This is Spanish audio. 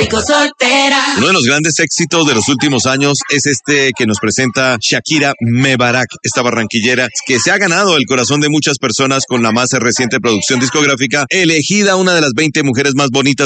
sigo soltera. Uno de los grandes éxitos de los últimos años es este que nos presenta Shakira Mebarak, esta barranquillera que se ha ganado el corazón de muchas personas con la más reciente producción discográfica, elegida una de las 20 mujeres más bonitas